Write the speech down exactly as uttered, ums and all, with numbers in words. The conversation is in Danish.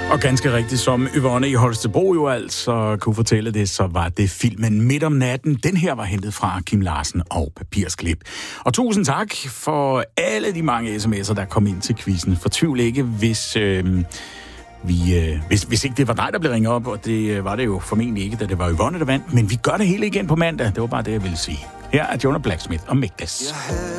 Og ganske rigtigt, som Yvonne i Holstebro jo altså kunne fortælle det, så var det filmen Midt om natten. Den her var hentet fra Kim Larsen og Papirsklip. Og tusind tak for alle de mange sms'er, der kom ind til quizzen. Fortvivl ikke, hvis, øh, vi, øh, hvis, hvis ikke det var dig, der blev ringet op, og det var det jo formentlig ikke, da det var Yvonne, der vandt. Men vi gør det hele igen på mandag. Det var bare det, jeg ville sige. Her er Jonah Blacksmith og Mægtes.